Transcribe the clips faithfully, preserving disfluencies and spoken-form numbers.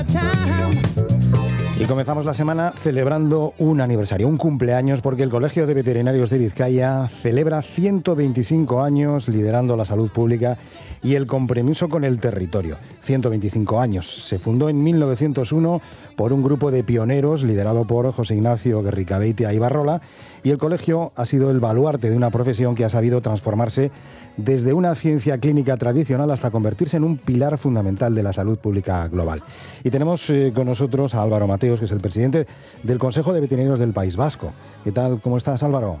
Y comenzamos la semana celebrando un aniversario, un cumpleaños, porque el Colegio de Veterinarios de Vizcaya celebra ciento veinticinco años liderando la salud pública y el compromiso con el territorio. ciento veinticinco años. Se fundó en mil novecientos uno por un grupo de pioneros liderado por José Ignacio Guerricabeitia Ibarrola, y el colegio ha sido el baluarte de una profesión que ha sabido transformarse desde una ciencia clínica tradicional hasta convertirse en un pilar fundamental de la salud pública global. Y tenemos eh, con nosotros a Álvaro Mateos, que es el presidente del Consejo de Veterinarios del País Vasco. ¿Qué tal? ¿Cómo estás, Álvaro?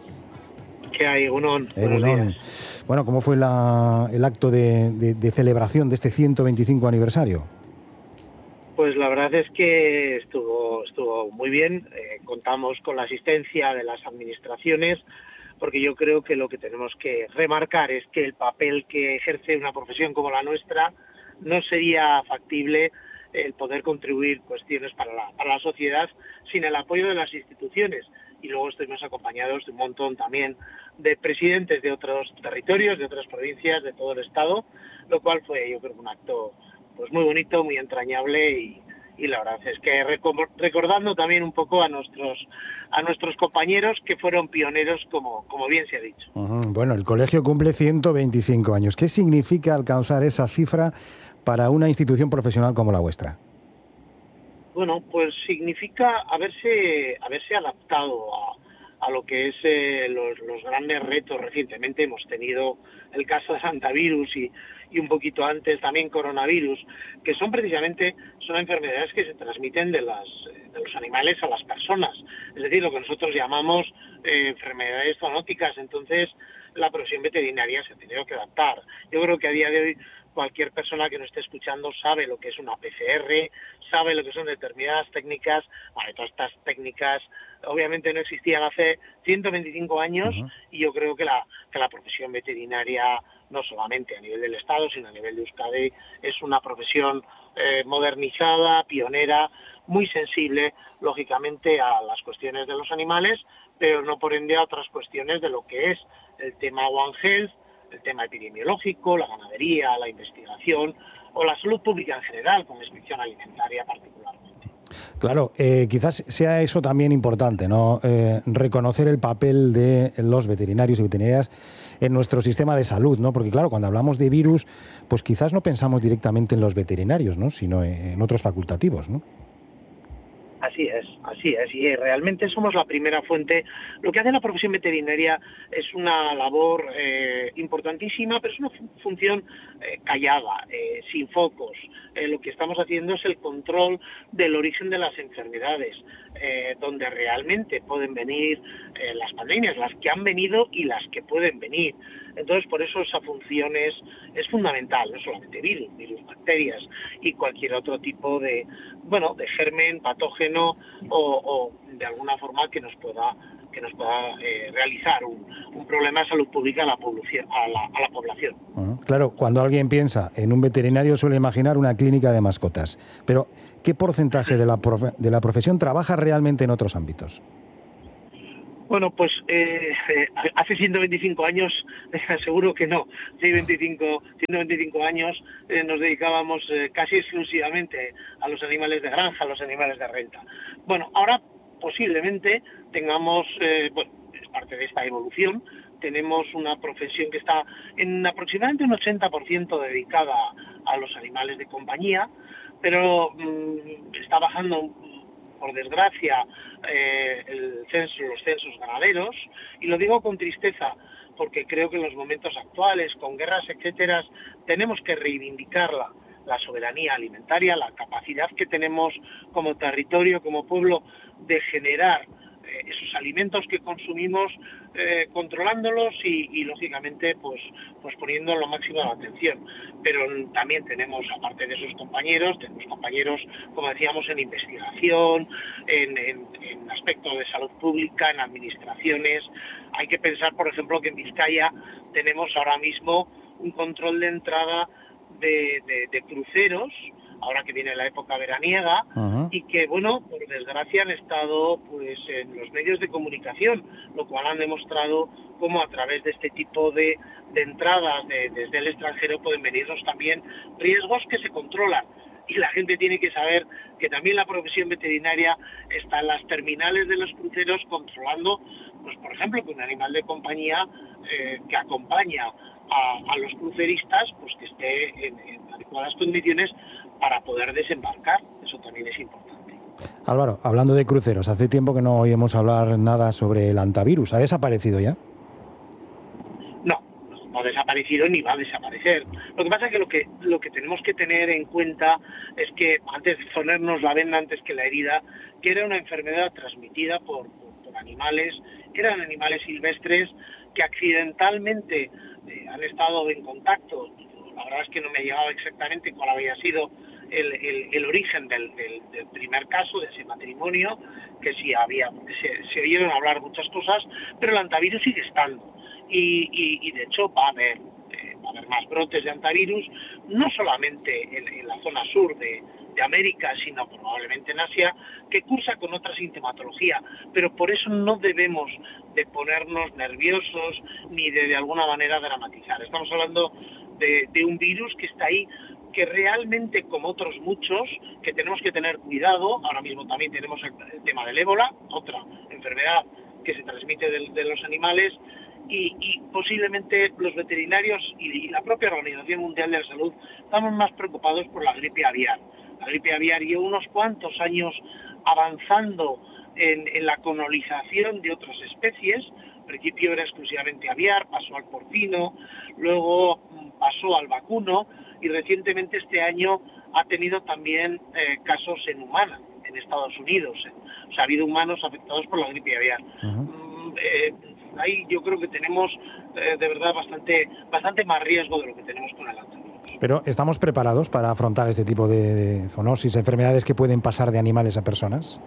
¿Qué hay, Gunón? Eh, Gunón. Bueno, ¿cómo fue la, el acto de, de, de celebración de este ciento veinticinco aniversario? Pues la verdad es que estuvo, estuvo muy bien. Eh, contamos con la asistencia de las administraciones, porque yo creo que lo que tenemos que remarcar es que el papel que ejerce una profesión como la nuestra no sería factible el poder contribuir cuestiones para la, para la sociedad sin el apoyo de las instituciones. Y luego estuvimos acompañados de un montón también de presidentes de otros territorios, de otras provincias, de todo el Estado, lo cual fue, yo creo, un acto pues muy bonito, muy entrañable y, y la verdad es que recordando también un poco a nuestros a nuestros compañeros que fueron pioneros, como, como bien se ha dicho. Uh-huh. Bueno, el colegio cumple ciento veinticinco años. ¿Qué significa alcanzar esa cifra para una institución profesional como la vuestra? Bueno, pues significa haberse haberse adaptado a, a lo que es eh, los, los grandes retos. Recientemente hemos tenido el caso de Hantavirus y, y un poquito antes también coronavirus, que son precisamente son enfermedades que se transmiten de las de los animales a las personas, es decir, lo que nosotros llamamos eh, enfermedades zoonóticas. Entonces la profesión veterinaria se ha tenido que adaptar. Yo creo que a día de hoy cualquier persona que nos esté escuchando sabe lo que es una P C R, sabe lo que son determinadas técnicas. Vale, todas estas técnicas obviamente no existían hace ciento veinticinco años. Uh-huh. Y yo creo que la, que la profesión veterinaria, no solamente a nivel del Estado, sino a nivel de Euskadi, es una profesión eh, modernizada, pionera, muy sensible, lógicamente, a las cuestiones de los animales, pero no por ende a otras cuestiones de lo que es el tema One Health, el tema epidemiológico, la ganadería, la investigación o la salud pública en general, con inspección alimentaria particularmente. Claro, eh, quizás sea eso también importante, ¿no? Eh, reconocer el papel de los veterinarios y veterinarias en nuestro sistema de salud, ¿no? Porque claro, cuando hablamos de virus, pues quizás no pensamos directamente en los veterinarios, ¿no? Sino en otros facultativos, ¿no? Así es, así es, y realmente somos la primera fuente. Lo que hace la profesión veterinaria es una labor eh, importantísima, pero es una fu- función eh, callada, eh, sin focos. Eh, lo que estamos haciendo es el control del origen de las enfermedades, eh, donde realmente pueden venir eh, las pandemias, las que han venido y las que pueden venir. Entonces, por eso esa función es, es fundamental, no solamente virus, virus, bacterias y cualquier otro tipo de, bueno, de germen, patógeno o, o de alguna forma que nos pueda que nos pueda eh, realizar un, un problema de salud pública a la población. A la, a la población. Uh-huh. Claro, cuando alguien piensa en un veterinario suele imaginar una clínica de mascotas, pero ¿qué porcentaje de la, profe- de la profesión trabaja realmente en otros ámbitos? Bueno, pues eh, eh, hace ciento veinticinco años, eh, seguro que no. Hace veinticinco, ciento veinticinco años eh, nos dedicábamos eh, casi exclusivamente a los animales de granja, a los animales de renta. Bueno, ahora posiblemente tengamos, eh, bueno, es parte de esta evolución, tenemos una profesión que está en aproximadamente un ochenta por ciento dedicada a los animales de compañía, pero mmm, está bajando, por desgracia, eh, el censo, los censos ganaderos, y lo digo con tristeza porque creo que en los momentos actuales, con guerras, etcétera, tenemos que reivindicar la, la soberanía alimentaria, la capacidad que tenemos como territorio, como pueblo, de generar eh, esos alimentos que consumimos, eh, controlándolos y, y lógicamente pues, pues poniendo lo máximo de atención. Pero también tenemos, aparte de esos compañeros, tenemos compañeros, como decíamos, en investigación, en, en, en aspectos de salud pública, en administraciones. Hay que pensar, por ejemplo, que en Vizcaya tenemos ahora mismo un control de entrada de, de, de cruceros, ahora que viene la época veraniega, uh-huh. y que, bueno, por desgracia han estado pues en los medios de comunicación, lo cual han demostrado cómo a través de este tipo de, de entradas de, desde el extranjero pueden venirnos también riesgos que se controlan. y la gente tiene que saber que también la profesión veterinaria está en las terminales de los cruceros controlando, pues por ejemplo, que un animal de compañía eh, que acompaña a, a los cruceristas, pues que esté en, en adecuadas condiciones para poder desembarcar. Eso también es importante. Álvaro, hablando de cruceros, hace tiempo que no oímos hablar nada sobre el hantavirus. ¿Ha desaparecido ya? No, no ha desaparecido ni va a desaparecer. Lo que pasa es que lo que lo que tenemos que tener en cuenta es que antes de ponernos la venda antes que la herida, que era una enfermedad transmitida por, por, por animales, eran animales silvestres que accidentalmente eh, han estado en contacto. La verdad es que no me ha llegado exactamente cuál había sido el, el, el origen del, del, del primer caso, de ese matrimonio, que sí había, se, se oyeron hablar muchas cosas, pero el hantavirus sigue estando. Y, y, y de hecho va a haber, eh, va a haber más brotes de hantavirus, no solamente en, en la zona sur de, de América, sino probablemente en Asia, que cursa con otra sintomatología, pero por eso no debemos de ponernos nerviosos ni de de alguna manera dramatizar. Estamos hablando de, de un virus que está ahí, que realmente, como otros muchos, que tenemos que tener cuidado. Ahora mismo también tenemos el, el tema del ébola, otra enfermedad que se transmite de, de los animales, y, y posiblemente los veterinarios y, y la propia Organización Mundial de la Salud estamos más preocupados por la gripe aviar. La gripe aviar lleva unos cuantos años avanzando en, en la colonización de otras especies. Al principio era exclusivamente aviar, pasó al porcino, luego pasó al vacuno, y recientemente este año ha tenido también eh, casos en humanos, en Estados Unidos. O sea, ha habido humanos afectados por la gripe aviar. Uh-huh. Mm, eh, ahí yo creo que tenemos eh, de verdad bastante, bastante más riesgo de lo que tenemos con el hantavirus. Pero ¿estamos preparados para afrontar este tipo de, de zoonosis, enfermedades que pueden pasar de animales a personas?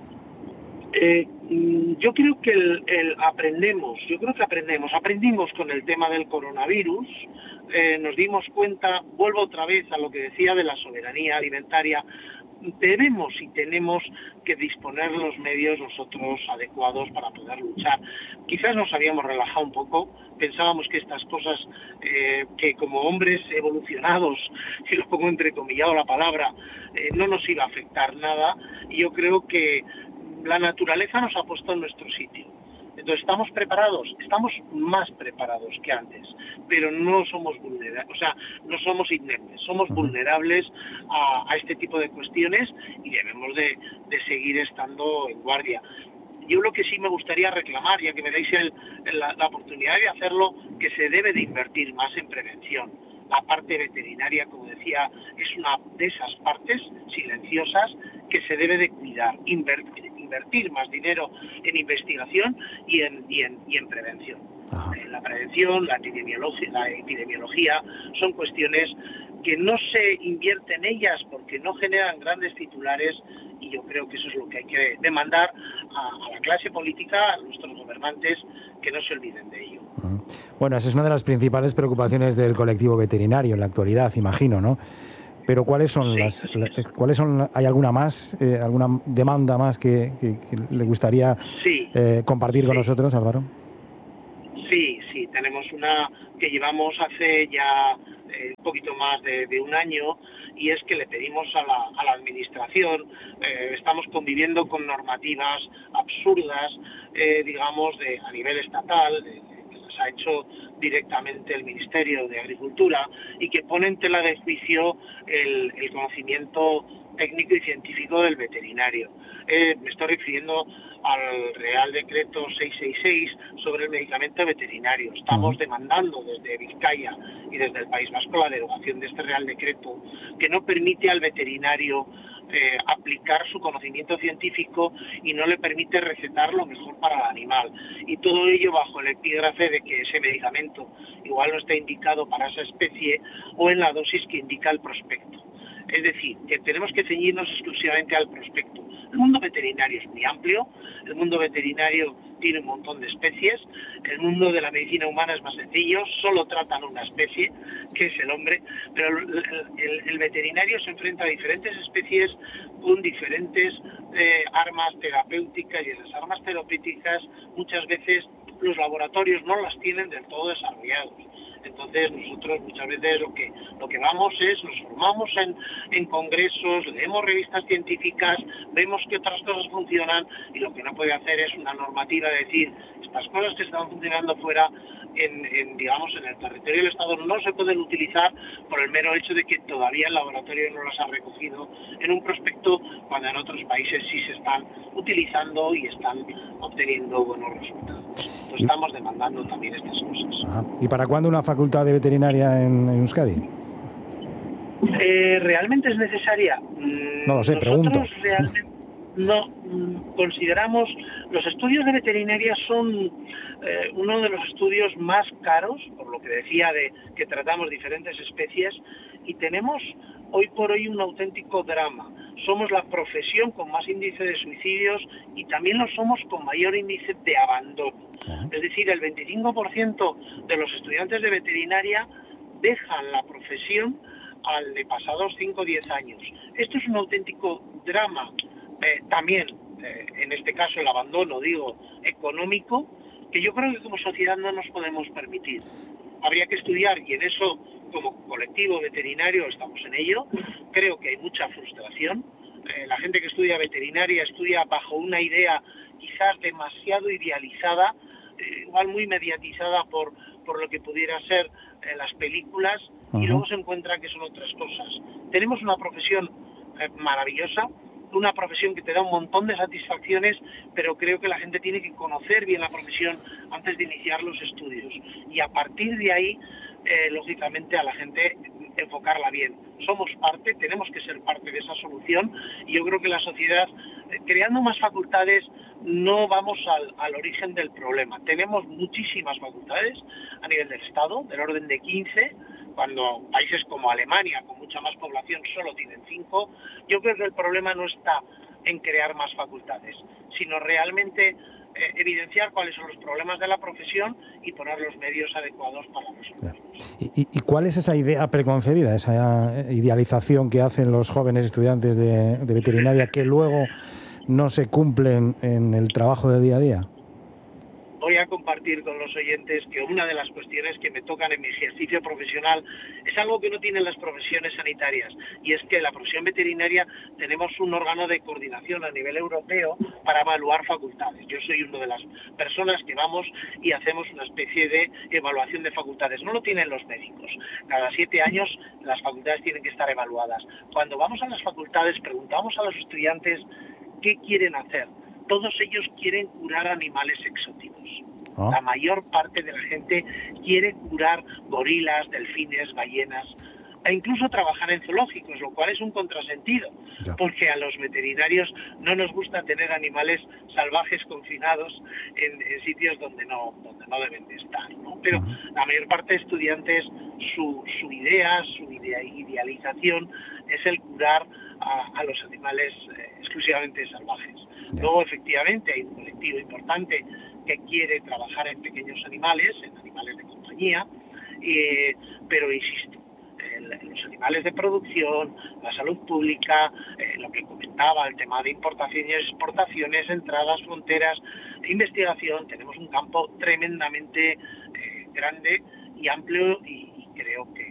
Eh, yo creo que el, el aprendemos, yo creo que aprendemos, aprendimos con el tema del coronavirus, eh, nos dimos cuenta, vuelvo otra vez a lo que decía de la soberanía alimentaria, debemos y tenemos que disponer los medios nosotros adecuados para poder luchar. Quizás nos habíamos relajado un poco, pensábamos que estas cosas, eh, que como hombres evolucionados, si lo pongo entrecomillado la palabra, eh, no nos iba a afectar nada, y yo creo que la naturaleza nos ha puesto en nuestro sitio. Entonces, ¿estamos preparados? Estamos más preparados que antes, pero no somos vulnerables, o sea, no somos indemnes, somos uh-huh. vulnerables a, a este tipo de cuestiones, y debemos de, de seguir estando en guardia. Yo lo que sí me gustaría reclamar, ya que me dais el, la, la oportunidad de hacerlo, que se debe de invertir más en prevención. La parte veterinaria, como decía, es una de esas partes silenciosas que se debe de cuidar, invertir, invertir más dinero en investigación y en, y en, y en prevención. Eh, la prevención, la epidemiología, la epidemiología son cuestiones que no se invierte en ellas porque no generan grandes titulares, y yo creo que eso es lo que hay que demandar a, a la clase política, a nuestros gobernantes, que no se olviden de ello. Bueno, esa es una de las principales preocupaciones del colectivo veterinario en la actualidad, imagino, ¿no? Pero ¿cuáles son sí, las, las cuáles son hay alguna más, eh, alguna demanda más que, que, que le gustaría sí, eh, compartir con sí. nosotros, Álvaro? Sí, sí, tenemos una que llevamos hace ya eh, un poquito más de, de un año, y es que le pedimos a la, a la administración, eh, estamos conviviendo con normativas absurdas, eh, digamos, de a nivel estatal, de, que las ha hecho directamente el Ministerio de Agricultura, y que pone en tela de juicio el, el conocimiento técnico y científico del veterinario. Eh, me estoy refiriendo al Real Decreto seiscientos sesenta y seis sobre el medicamento veterinario. Estamos uh-huh. demandando desde Vizcaya y desde el País Vasco la derogación de este Real Decreto, que no permite al veterinario eh, aplicar su conocimiento científico y no le permite recetar lo mejor para el animal. Y todo ello bajo el epígrafe de que ese medicamento igual no está indicado para esa especie o en la dosis que indica el prospecto. Es decir, que tenemos que ceñirnos exclusivamente al prospecto. El mundo veterinario es muy amplio, el mundo veterinario tiene un montón de especies, el mundo de la medicina humana es más sencillo, solo tratan una especie, que es el hombre, pero el, el, el veterinario se enfrenta a diferentes especies con diferentes eh, armas terapéuticas, y esas armas terapéuticas muchas veces los laboratorios no las tienen del todo desarrollados. Entonces nosotros muchas veces lo que lo que vamos es, nos formamos en, en congresos, leemos revistas científicas, vemos que otras cosas funcionan, y lo que no puede hacer es una normativa de decir estas cosas que están funcionando fuera en, en digamos en el territorio del Estado no se pueden utilizar por el mero hecho de que todavía el laboratorio no las ha recogido en un prospecto, cuando en otros países sí se están utilizando y están obteniendo buenos resultados. Entonces, estamos demandando también estas cosas. Ajá. ¿Y para cuándo una facultad de veterinaria en, en Euskadi? Eh, ¿Realmente es necesaria? No lo sé, Nosotros pregunto. Realmente no mm, consideramos, los estudios de veterinaria son eh, uno de los estudios más caros, por lo que decía de que tratamos diferentes especies, y tenemos hoy por hoy un auténtico drama. Somos la profesión con más índice de suicidios y también lo somos con mayor índice de abandono. Uh-huh. Es decir, el veinticinco por ciento de los estudiantes de veterinaria dejan la profesión al de pasados cinco o diez años. Esto es un auténtico drama. Eh, también, eh, en este caso, el abandono, digo, económico, que yo creo que como sociedad no nos podemos permitir. Habría que estudiar, y en eso, como colectivo veterinario, estamos en ello. Creo que hay mucha frustración. Eh, la gente que estudia veterinaria estudia bajo una idea quizás demasiado idealizada, eh, igual muy mediatizada por, por lo que pudiera ser eh, las películas, uh-huh. y luego se encuentra que son otras cosas. Tenemos una profesión eh, maravillosa, una profesión que te da un montón de satisfacciones, pero creo que la gente tiene que conocer bien la profesión antes de iniciar los estudios. Y a partir de ahí, eh, lógicamente, a la gente enfocarla bien. Somos parte, tenemos que ser parte de esa solución, y yo creo que la sociedad, eh, creando más facultades, no vamos al, al origen del problema. Tenemos muchísimas facultades a nivel del Estado, del orden de quince, cuando países como Alemania, con mucha más población, solo tienen cinco. Yo creo que el problema no está en crear más facultades, sino realmente eh, evidenciar cuáles son los problemas de la profesión y poner los medios adecuados para resolverlos. ¿Y, y, ¿Y cuál es esa idea preconcebida, esa idealización que hacen los jóvenes estudiantes de, de veterinaria que luego no se cumplen en el trabajo de día a día? Voy a compartir con los oyentes que una de las cuestiones que me tocan en mi ejercicio profesional es algo que no tienen las profesiones sanitarias, y es que la profesión veterinaria tenemos un órgano de coordinación a nivel europeo para evaluar facultades. Yo soy una de las personas que vamos y hacemos una especie de evaluación de facultades. No lo tienen los médicos. Cada siete años las facultades tienen que estar evaluadas. Cuando vamos a las facultades preguntamos a los estudiantes qué quieren hacer. Todos ellos quieren curar animales exóticos. ¿Ah? La mayor parte de la gente quiere curar gorilas, delfines, ballenas, e incluso trabajar en zoológicos, lo cual es un contrasentido, ya. Porque a los veterinarios no nos gusta tener animales salvajes confinados en, en sitios donde no, donde no deben de estar, ¿no? Pero uh-huh. la mayor parte de estudiantes, su, su idea, su idea, idealización es el curar a, a los animales eh, exclusivamente salvajes. Yeah. Luego, efectivamente, hay un colectivo importante que quiere trabajar en pequeños animales, en animales de compañía, eh, pero insisto, el, los animales de producción, la salud pública, eh, lo que comentaba, el tema de importaciones y exportaciones, entradas, fronteras, investigación, tenemos un campo tremendamente eh, grande y amplio, y, y creo que